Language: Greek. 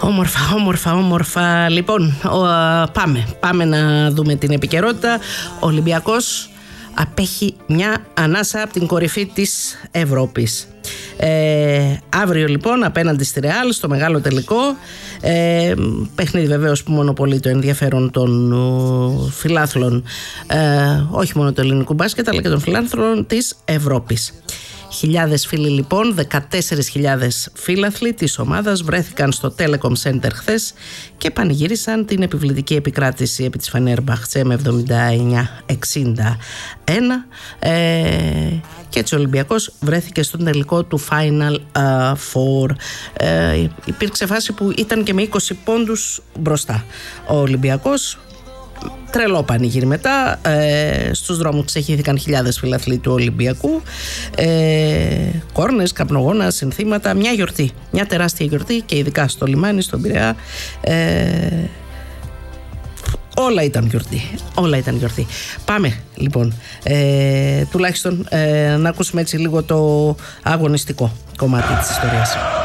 Όμορφα. Λοιπόν, πάμε να δούμε την επικαιρότητα. Ο Ολυμπιακός απέχει μια ανάσα από την κορυφή της Ευρώπης. Αύριο λοιπόν απέναντι στη Ρεάλ στο μεγάλο τελικό, παιχνίδι βεβαίως που μονοπολεί το ενδιαφέρον των φιλάθλων, όχι μόνο του ελληνικού μπάσκετ αλλά και των φιλάθλων της Ευρώπης. Χιλιάδες φίλοι λοιπόν, 14.000 φίλαθλοι της ομάδας βρέθηκαν στο Telecom Center χθες και πανηγύρισαν την επιβλητική επικράτηση επί της Φενέρμπαχτσε με 79-61, και έτσι ο Ολυμπιακός βρέθηκε στον τελικό του Final Four. Υπήρξε φάση που ήταν και με 20 πόντους μπροστά ο Ολυμπιακός. Τρελό πανηγύρι μετά, στους δρόμους ξεχύθηκαν χιλιάδες φιλαθλοί του Ολυμπιακού, κόρνες, καπνογόνα, συνθήματα, μια γιορτή, μια τεράστια γιορτή, και ειδικά στο λιμάνι, στον Πειραιά, όλα ήταν γιορτή. Πάμε λοιπόν, τουλάχιστον να ακούσουμε έτσι λίγο το αγωνιστικό κομμάτι της ιστορίας.